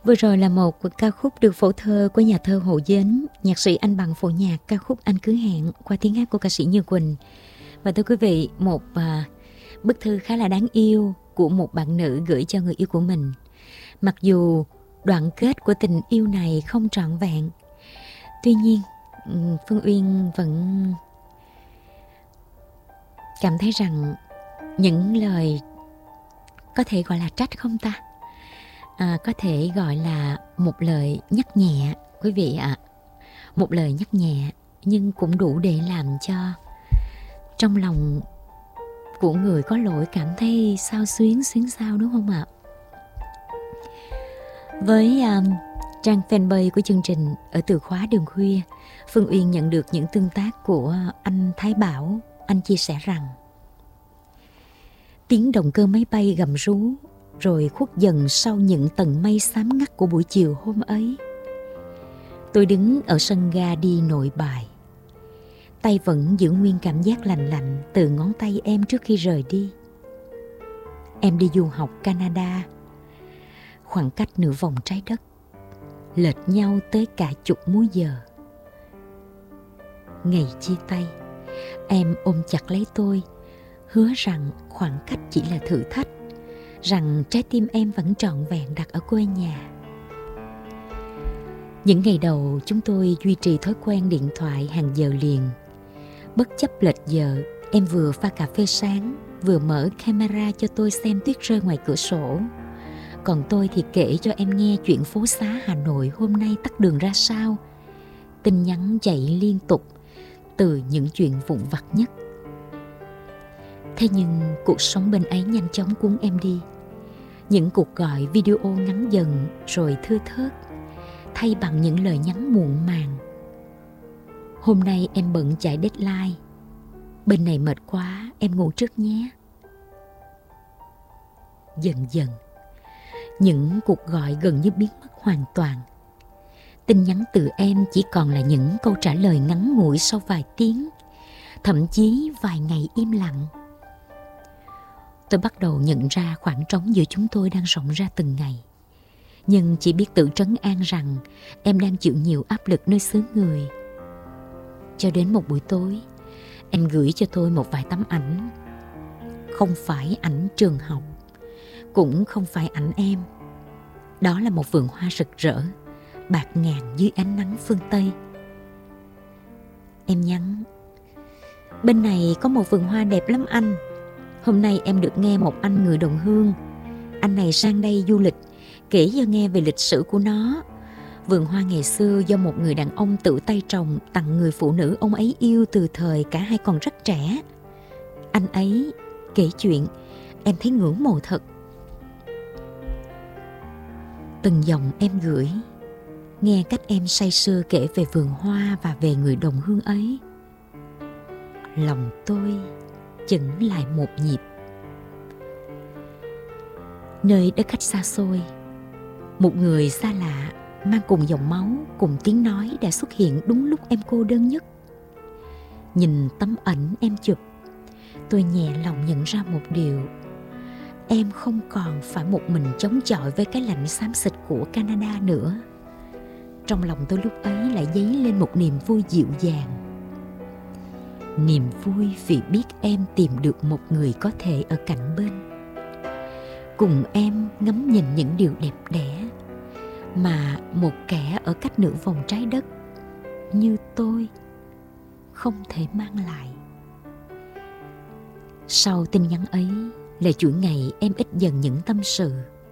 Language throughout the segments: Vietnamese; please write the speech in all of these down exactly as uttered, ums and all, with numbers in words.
Vừa rồi là một ca khúc được phổ thơ của nhà thơ Hồ Dến, nhạc sĩ Anh Bằng phổ nhạc ca khúc Anh Cứ Hẹn qua tiếng hát của ca sĩ Như Quỳnh. Và thưa quý vị, một à, bức thư khá là đáng yêu của một bạn nữ gửi cho người yêu của mình. Mặc dù đoạn kết của tình yêu này không trọn vẹn, tuy nhiên Phương Uyên vẫn cảm thấy rằng những lời có thể gọi là trách không ta? À, có thể gọi là một lời nhắc nhẹ quý vị ạ. À. Một lời nhắc nhẹ nhưng cũng đủ để làm cho trong lòng của người có lỗi cảm thấy xao xuyến xuyến xao, đúng không ạ? Với um, trang fanpage của chương trình ở từ khóa Đường Khuya, Phương Uyên nhận được những tương tác của anh Thái Bảo. Anh chia sẻ rằng tiếng động cơ máy bay gầm rú rồi khuất dần sau những tầng mây xám ngắt của buổi chiều hôm ấy. Tôi đứng ở sân ga đi Nội Bài, tay vẫn giữ nguyên cảm giác lành lạnh từ ngón tay em trước khi rời đi. Em đi du học Canada, khoảng cách nửa vòng trái đất, lệch nhau tới cả chục múi giờ. Ngày chia tay, em ôm chặt lấy tôi, hứa rằng khoảng cách chỉ là thử thách, rằng trái tim em vẫn trọn vẹn đặt ở quê nhà. Những ngày đầu chúng tôi duy trì thói quen điện thoại hàng giờ liền. Bất chấp lệch giờ, em vừa pha cà phê sáng, vừa mở camera cho tôi xem tuyết rơi ngoài cửa sổ. Còn tôi thì kể cho em nghe chuyện phố xá Hà Nội hôm nay tắc đường ra sao. Tin nhắn chạy liên tục từ những chuyện vụn vặt nhất. Thế nhưng cuộc sống bên ấy nhanh chóng cuốn em đi. Những cuộc gọi video ngắn dần rồi thưa thớt, thay bằng những lời nhắn muộn màng. Hôm nay em bận chạy deadline, bên này mệt quá, em ngủ trước nhé. Dần dần, những cuộc gọi gần như biến mất hoàn toàn. Tin nhắn từ em chỉ còn là những câu trả lời ngắn ngủi sau vài tiếng, thậm chí vài ngày im lặng. Tôi bắt đầu nhận ra khoảng trống giữa chúng tôi đang rộng ra từng ngày. Nhưng chỉ biết tự trấn an rằng em đang chịu nhiều áp lực nơi xứ người. Cho đến một buổi tối, em gửi cho tôi một vài tấm ảnh. Không phải ảnh trường học, cũng không phải ảnh em. Đó là một vườn hoa rực rỡ, bạt ngàn dưới ánh nắng phương Tây. Em nhắn: bên này có một vườn hoa đẹp lắm anh. Hôm nay em được nghe một anh người đồng hương. Anh này sang đây du lịch, kể cho nghe về lịch sử của nó. Vườn hoa ngày xưa do một người đàn ông tự tay trồng tặng người phụ nữ ông ấy yêu từ thời cả hai còn rất trẻ. Anh ấy kể chuyện, em thấy ngưỡng mộ thật. Từng dòng em gửi, nghe cách em say sưa kể về vườn hoa và về người đồng hương ấy, lòng tôi chững lại một nhịp. Nơi đất khách xa xôi, một người xa lạ mang cùng dòng máu, cùng tiếng nói đã xuất hiện đúng lúc em cô đơn nhất. Nhìn tấm ảnh em chụp, tôi nhẹ lòng nhận ra một điều: em không còn phải một mình chống chọi với cái lạnh xám xịt của Canada nữa. Trong lòng tôi lúc ấy lại dấy lên một niềm vui dịu dàng. Niềm vui vì biết em tìm được một người có thể ở cạnh bên, cùng em ngắm nhìn những điều đẹp đẽ mà một kẻ ở cách nửa vòng trái đất như tôi không thể mang lại. Sau tin nhắn ấy là chuỗi ngày em ít dần những tâm sự.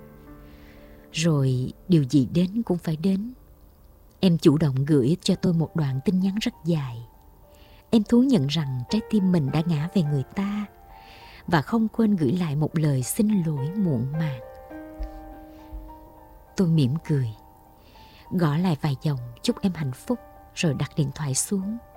Rồi điều gì đến cũng phải đến. Em chủ động gửi cho tôi một đoạn tin nhắn rất dài. Em thú nhận rằng trái tim mình đã ngã về người ta, và không quên gửi lại một lời xin lỗi muộn màng. Tôi mỉm cười, gõ lại vài dòng chúc em hạnh phúc, rồi đặt điện thoại xuống.